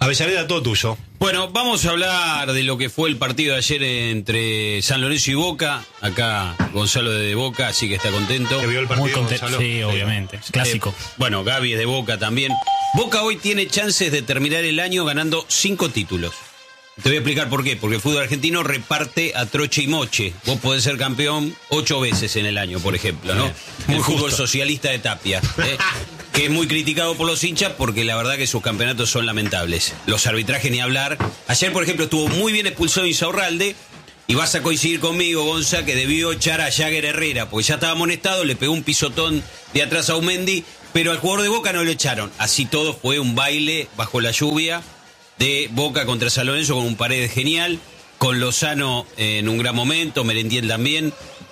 Avellaneda, todo tuyo. Bueno, vamos a hablar de lo que fue el partido de ayer entre San Lorenzo y Boca. Acá Gonzalo de Boca, así que está contento. ¿Que vio el partido, Muy contento, Gonzalo? sí, obviamente. Clásico. Bueno, Gaby es de Boca también. Boca hoy tiene chances de terminar el año ganando 5 títulos. Te voy a explicar por qué. Porque el fútbol argentino reparte a troche y moche. Vos podés ser campeón 8 veces en el año, por ejemplo, ¿no? Muy El fútbol justo. socialista de Tapia, que es muy criticado por los hinchas porque la verdad que sus campeonatos son lamentables. Los arbitrajes ni hablar. Ayer, por ejemplo, estuvo muy bien expulsado Insaurralde. Y vas a coincidir conmigo, Gonza, que debió echar a Jagger Herrera, porque ya estaba amonestado, le pegó un pisotón de atrás a Aumendi, pero al jugador de Boca no lo echaron. Así todo fue un baile bajo la lluvia de Boca contra San Lorenzo con un Paredes genial, con Lozano en un gran momento, Merentiel también,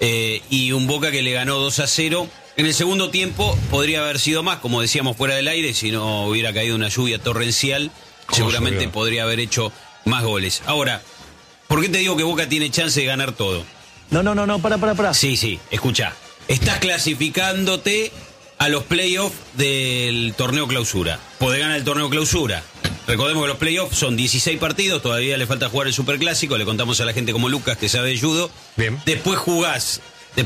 y un Boca que le ganó 2-0. En el segundo tiempo podría haber sido más, como decíamos fuera del aire, si no hubiera caído una lluvia torrencial, seguramente llovió? podría haber hecho más goles. Ahora, ¿por qué te digo que Boca tiene chance de ganar todo? No, para. Sí, escuchá. Estás clasificándote a los playoffs del torneo clausura. Podés ganar el torneo clausura. Recordemos que los playoffs son 16 partidos, todavía le falta jugar el superclásico, le contamos a la gente como Lucas que sabe de judo. Bien. Después jugás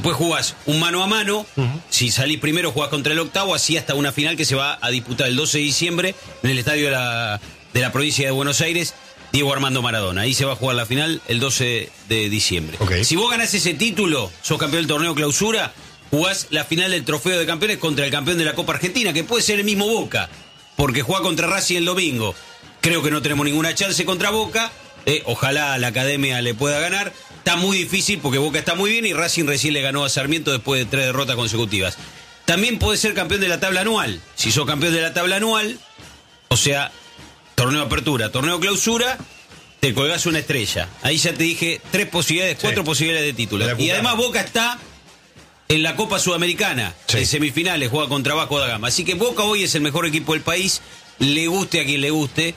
un mano a mano. Si salís primero jugás contra el octavo, así hasta una final que se va a disputar el 12 de diciembre en el estadio de la provincia de Buenos Aires, Diego Armando Maradona. Ahí se va a jugar la final el 12 de diciembre. Ok. Si vos ganás ese título, sos campeón del torneo clausura, jugás la final del trofeo de campeones contra el campeón de la Copa Argentina, que puede ser el mismo Boca, porque juega contra Racing el domingo. Creo que no tenemos ninguna chance contra Boca. Ojalá la academia le pueda ganar. Está muy difícil porque Boca está muy bien y Racing recién le ganó a Sarmiento después de 3 derrotas consecutivas. También puede ser campeón de la tabla anual. Si sos campeón de la tabla anual, o sea, torneo apertura, torneo clausura, te colgás una estrella. Ahí ya te dije 3 posibilidades, 4 posibilidades de título. De la Y además Boca está en la Copa Sudamericana, en semifinales, juega contra Vasco da Gama. Así que Boca hoy es el mejor equipo del país, le guste a quien le guste,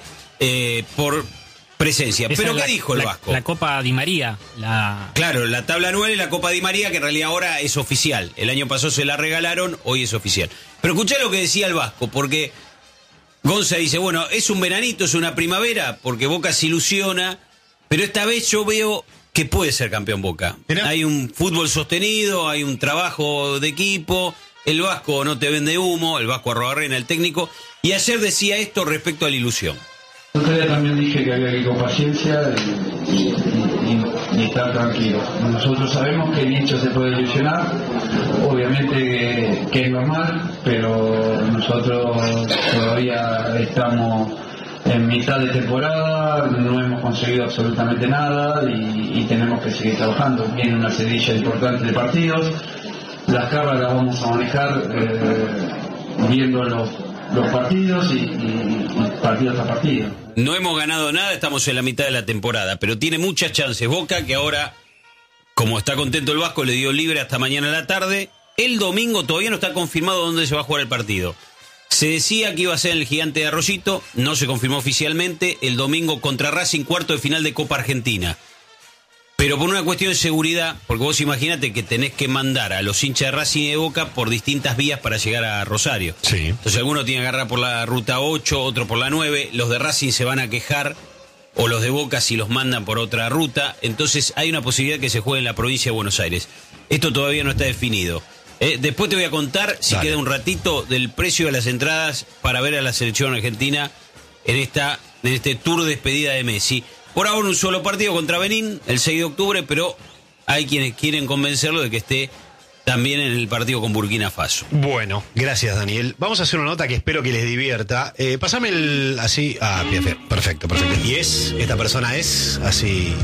por presencia. Esa Pero es ¿qué dijo el Vasco? La Copa Di María. Claro, la tabla anual y la Copa Di María, que en realidad ahora es oficial. El año pasado se la regalaron, hoy es oficial. Pero escuchá lo que decía el Vasco, porque Gonza dice, bueno, es un veranito, es una primavera, porque Boca se ilusiona, pero esta vez yo veo que puede ser campeón Boca. Mirá. Hay un fútbol sostenido, hay un trabajo de equipo, el Vasco no te vende humo, el Vasco Arrobarrena, el técnico, y ayer decía esto respecto a la ilusión. El otro día también dije que había que ir con paciencia y estar tranquilo. Nosotros sabemos que el hincha se puede ilusionar, obviamente que es normal, pero nosotros todavía estamos en mitad de temporada, no hemos conseguido absolutamente nada y tenemos que seguir trabajando. Viene una sedilla importante de partidos, las cargas las vamos a manejar viendo los partidos y partido tras partido. No hemos ganado nada, estamos en la mitad de la temporada, pero tiene muchas chances Boca, que ahora, como está contento el Vasco, le dio libre hasta mañana a la tarde. El domingo todavía no está confirmado dónde se va a jugar el partido. Se decía que iba a ser en el Gigante de Arroyito, no se confirmó oficialmente. El domingo contra Racing, cuarto de final de Copa Argentina. Pero por una cuestión de seguridad, porque vos imaginate que tenés que mandar a los hinchas de Racing y de Boca por distintas vías para llegar a Rosario. Sí. Entonces algunos tienen que agarrar por la ruta 8, otro por la 9, los de Racing se van a quejar, o los de Boca si los mandan por otra ruta. Entonces hay una posibilidad que se juegue en la provincia de Buenos Aires. Esto todavía no está definido. Después te voy a contar, si queda un ratito, del precio de las entradas para ver a la selección argentina en este tour de despedida de Messi. Por ahora un solo partido contra Benín, el 6 de octubre, pero hay quienes quieren convencerlo de que esté también en el partido con Burkina Faso. Bueno, gracias Daniel. Vamos a hacer una nota que espero que les divierta. Pasame el así. Ah, bien, perfecto. Y esta persona es así.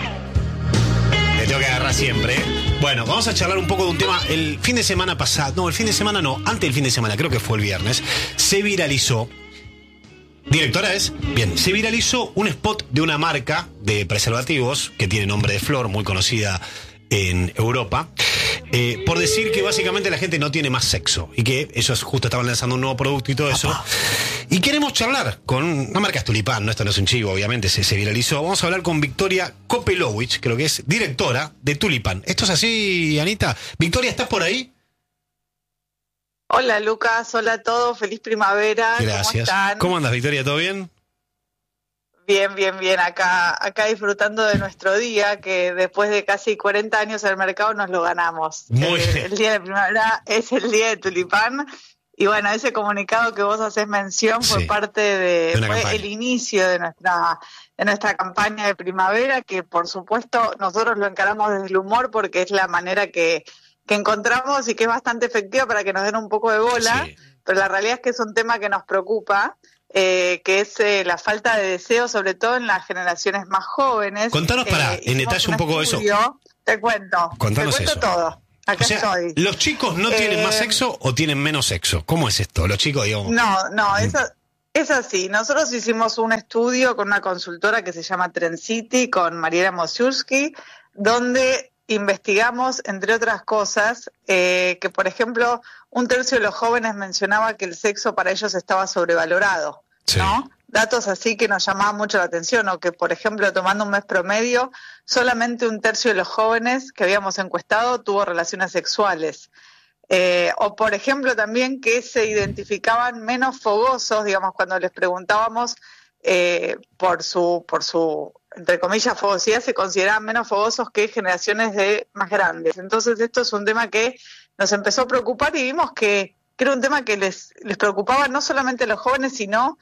Le tengo que agarrar siempre. Bueno, vamos a charlar un poco de un tema. El fin de semana pasado, antes del fin de semana, creo que fue el viernes, se viralizó. ¿Directora es? Bien, se viralizó un spot de una marca de preservativos que tiene nombre de Flor, muy conocida en Europa, por decir que básicamente la gente no tiene más sexo y que ellos justo estaban lanzando un nuevo producto y todo eso. Y queremos charlar con una marca es Tulipán, no, esto no es un chivo, obviamente se viralizó. Vamos a hablar con Victoria Kopelowicz, creo que es directora de Tulipán. ¿Esto es así, Anita? Victoria, ¿estás por ahí? Hola Lucas, hola a todos, feliz primavera. Gracias. ¿Cómo están? ¿Cómo andas, Victoria? ¿Todo bien? Bien. Acá disfrutando de nuestro día, que después de casi 40 años en el mercado nos lo ganamos. Muy bien. El día de primavera es el día de tulipán. Y bueno, ese comunicado que vos haces mención fue Sí, parte de una fue campaña. el inicio de nuestra campaña de primavera, que por supuesto nosotros lo encaramos desde el humor porque es la manera que encontramos y que es bastante efectiva para que nos den un poco de bola, Sí. pero la realidad es que es un tema que nos preocupa, que es la falta de deseo, sobre todo en las generaciones más jóvenes. Contanos, en Hicimos detalle un poco eso. estudio. Te cuento. Contanos te cuento eso. todo. Acá O sea, estoy. ¿los chicos no tienen más sexo o tienen menos sexo? ¿Cómo es esto? Los chicos, digamos... No, eso es así. Nosotros hicimos un estudio con una consultora que se llama Trencity, con Mariela Mosiursky, donde investigamos, entre otras cosas, que, por ejemplo, un tercio de los jóvenes mencionaba que el sexo para ellos estaba sobrevalorado, Sí. ¿no? Datos así que nos llamaban mucho la atención, o que, por ejemplo, tomando un mes promedio, solamente un tercio de los jóvenes que habíamos encuestado tuvo relaciones sexuales. O, por ejemplo, también que se identificaban menos fogosos, digamos, cuando les preguntábamos por su, entre comillas, fogosidad, se consideraban menos fogosos que generaciones más grandes. Entonces, esto es un tema que nos empezó a preocupar y vimos que era un tema que les preocupaba no solamente a los jóvenes, sino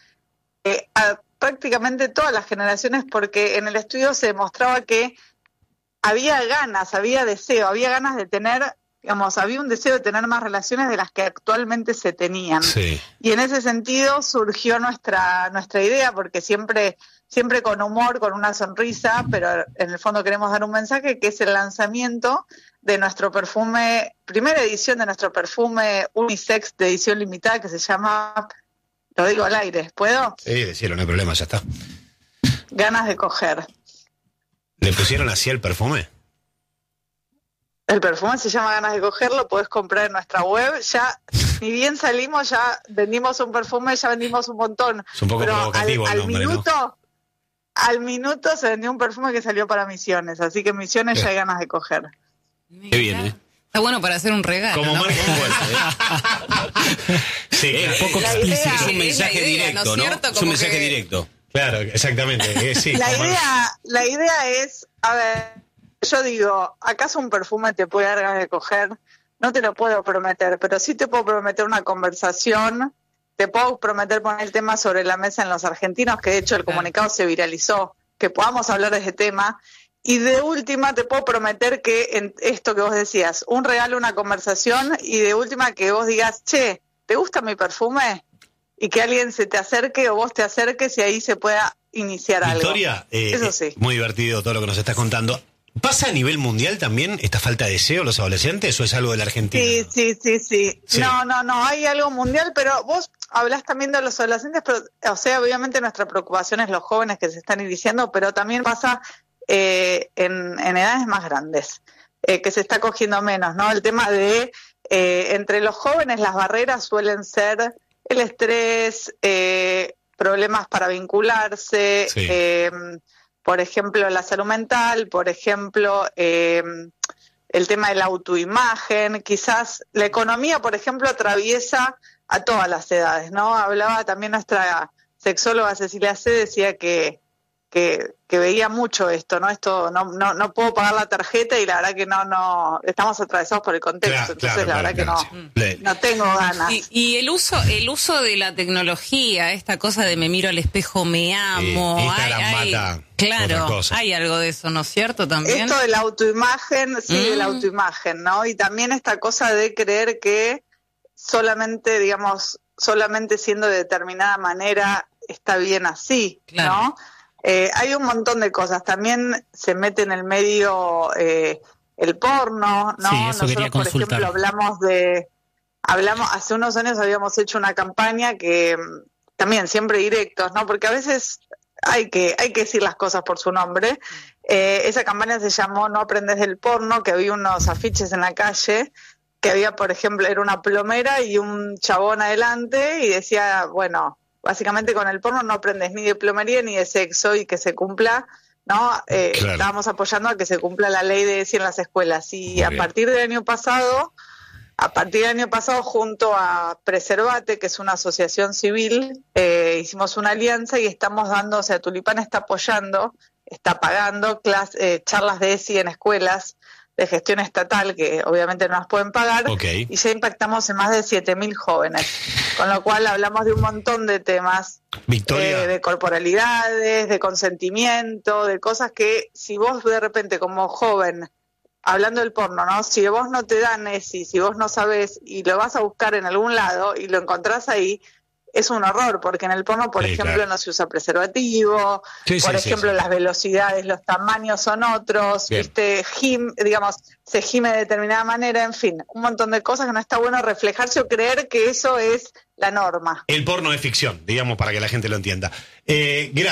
a prácticamente todas las generaciones, porque en el estudio se demostraba que había ganas, había deseo, había ganas de tener, digamos, había un deseo de tener más relaciones de las que actualmente se tenían. Sí. Y en ese sentido surgió nuestra idea, porque siempre con humor, con una sonrisa, pero en el fondo queremos dar un mensaje, que es el lanzamiento de nuestro perfume, primera edición de nuestro perfume unisex de edición limitada, que se llama, lo digo al aire, ¿puedo? Sí, decirlo, no hay problema, ya está. Ganas de coger. ¿Le pusieron así el perfume? El perfume se llama Ganas de coger, lo podés comprar en nuestra web. Ya, ni bien salimos, ya vendimos un perfume, ya vendimos un montón. Es un poco Pero provocativo el nombre, ¿no? al minuto se vendió un perfume que salió para Misiones, así que en Misiones ya hay ganas de coger. Qué bien, ¿eh? Está bueno para hacer un regalo. Como ¿no? marca fuerte, Sí, claro. poco La explícito. idea- Es un Es mensaje la idea, directo, ¿no es ¿no? cierto? Es un Como mensaje que- directo. Claro, exactamente. Sí, La idea es, a ver, yo digo, ¿acaso un perfume te puede dar ganas de coger? No te lo puedo prometer, pero sí te puedo prometer una conversación, te puedo prometer poner el tema sobre la mesa en los argentinos, que de hecho el comunicado se viralizó, que podamos hablar de ese tema. Y de última te puedo prometer que en esto que vos decías, un regalo, una conversación, y de última que vos digas, che, ¿te gusta mi perfume? Y que alguien se te acerque o vos te acerques y ahí se pueda iniciar Victoria, algo. Eso sí. muy divertido todo lo que nos estás contando. ¿Pasa a nivel mundial también esta falta de deseo los adolescentes o es algo de la Argentina? Sí. Sí. No, hay algo mundial, pero vos hablás también de los adolescentes, pero, o sea, obviamente nuestra preocupación es los jóvenes que se están iniciando, pero también pasa en edades más grandes, que se está cogiendo menos, ¿no? El tema de, entre los jóvenes las barreras suelen ser el estrés, problemas para vincularse, Sí. por ejemplo, la salud mental, por ejemplo, el tema de la autoimagen, quizás la economía, por ejemplo, atraviesa a todas las edades, ¿no? Hablaba también nuestra sexóloga Cecilia C., decía que veía mucho esto, ¿no? Esto no puedo pagar la tarjeta y la verdad que no estamos atravesados por el contexto, entonces la verdad que no tengo ganas. Y el uso de la tecnología, esta cosa de me miro al espejo, me amo. Instagram mata claro, otras cosas. hay algo de eso, ¿no es cierto? También. Esto de la autoimagen, de la autoimagen, ¿no? Y también esta cosa de creer que solamente siendo de determinada manera está bien así, Claro. ¿no? Hay un montón de cosas. También se mete en el medio el porno, ¿no? Sí, eso quería Nosotros, por consultar. ejemplo, hace unos años habíamos hecho una campaña que también siempre directos, ¿no? Porque a veces hay que decir las cosas por su nombre. Esa campaña se llamó No aprendes del porno, que había unos afiches en la calle, que había, por ejemplo, era una plomera y un chabón adelante y decía, bueno, básicamente con el porno no aprendes ni de plomería ni de sexo y que se cumpla, ¿no? Claro. Estábamos apoyando a que se cumpla la ley de ESI en las escuelas. Y Muy a bien. partir del año pasado A partir del año pasado, junto a Preservate, que es una asociación civil, hicimos una alianza y estamos dando, o sea, Tulipán está apoyando, está pagando charlas de ESI en escuelas de gestión estatal, que obviamente no las pueden pagar, y ya impactamos en más de 7.000 jóvenes, con lo cual hablamos de un montón de temas, de corporalidades, de consentimiento, de cosas que si vos de repente como joven, hablando del porno, ¿no? Si vos no te dan ESI, si vos no sabés y lo vas a buscar en algún lado y lo encontrás ahí, es un horror, porque en el porno, por ejemplo, no se usa preservativo, por ejemplo, las velocidades, los tamaños son otros, ¿viste? Se gime de determinada manera, en fin, un montón de cosas que no está bueno reflejarse o creer que eso es la norma. El porno es ficción, digamos, para que la gente lo entienda. Gracias.